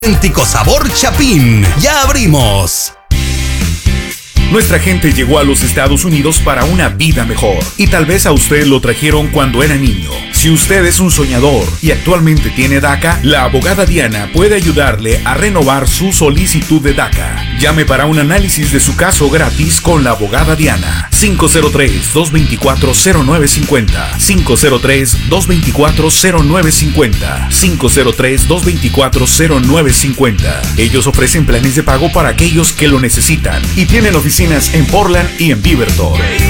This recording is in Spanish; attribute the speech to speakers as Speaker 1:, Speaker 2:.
Speaker 1: Auténtico sabor Chapín. ¡Ya abrimos!
Speaker 2: Nuestra gente llegó a los Estados Unidos para una vida mejor y tal vez a usted lo trajeron cuando era niño. Si usted es un soñador y actualmente tiene DACA, la abogada Diana puede ayudarle a renovar su solicitud de DACA. Llame para un análisis de su caso gratis con la abogada Diana. 503-224-0950. 503-224-0950. 503-224-0950. Ellos ofrecen planes de pago para aquellos que lo necesitan y tienen oficinas en Portland y en Beaverton.